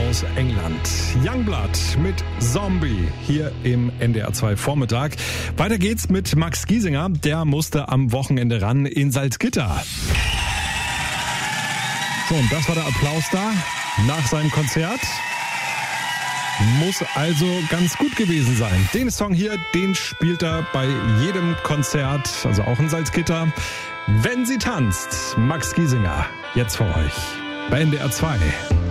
aus England. Youngblood mit Zombie hier im NDR 2 Vormittag. Weiter geht's mit Max Giesinger. Der musste am Wochenende ran in Salzgitter. So, und das war der Applaus da nach seinem Konzert. Muss also ganz gut gewesen sein. Den Song hier, den spielt er bei jedem Konzert, also auch in Salzgitter. Wenn sie tanzt, Max Giesinger, jetzt für euch bei NDR 2.